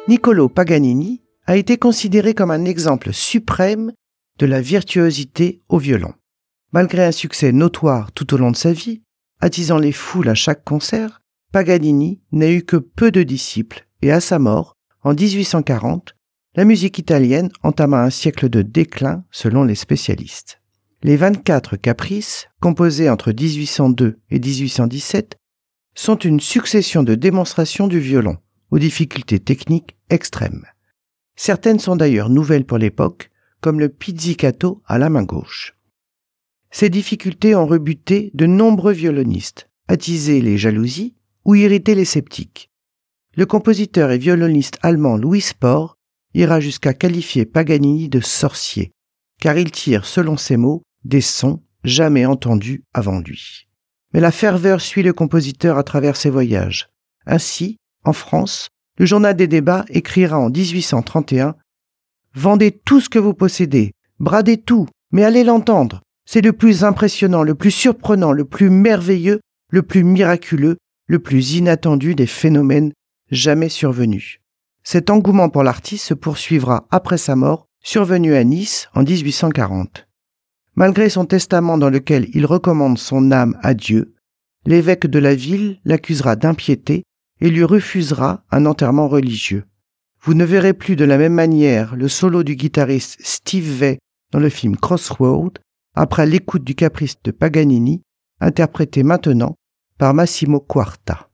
Niccolò Paganini a été considéré comme un exemple suprême de la virtuosité au violon. Malgré un succès notoire tout au long de sa vie, attisant les foules à chaque concert, Paganini n'a eu que peu de disciples et à sa mort, en 1840, la musique italienne entama un siècle de déclin selon les spécialistes. Les 24 caprices, composés entre 1802 et 1817, sont une succession de démonstrations du violon, aux difficultés techniques extrêmes. Certaines sont d'ailleurs nouvelles pour l'époque, comme le pizzicato à la main gauche. Ces difficultés ont rebuté de nombreux violonistes, attisé les jalousies ou irrité les sceptiques. Le compositeur et violoniste allemand Louis Spohr ira jusqu'à qualifier Paganini de sorcier, car il tire, selon ses mots, des sons jamais entendus avant lui. Mais la ferveur suit le compositeur à travers ses voyages. Ainsi, en France, le Journal des débats écrira en 1831 « Vendez tout ce que vous possédez, bradez tout, mais allez l'entendre. C'est le plus impressionnant, le plus surprenant, le plus merveilleux, le plus miraculeux, le plus inattendu des phénomènes jamais survenus. » Cet engouement pour l'artiste se poursuivra après sa mort, survenue à Nice en 1840. Malgré son testament dans lequel il recommande son âme à Dieu, l'évêque de la ville l'accusera d'impiété et lui refusera un enterrement religieux. Vous ne verrez plus de la même manière le solo du guitariste Steve Vai dans le film Crossroads, après l'écoute du caprice de Paganini, interprété maintenant par Massimo Quarta.